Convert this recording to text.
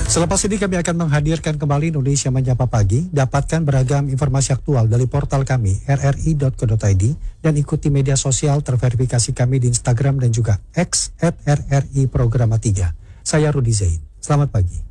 Selepas ini kami akan menghadirkan kembali Indonesia Menyapa Pagi. Dapatkan beragam informasi aktual dari portal kami rri.co.id dan ikuti media sosial terverifikasi kami di Instagram dan juga X @RRI Programa 3. Saya Rudi Zain. Selamat pagi.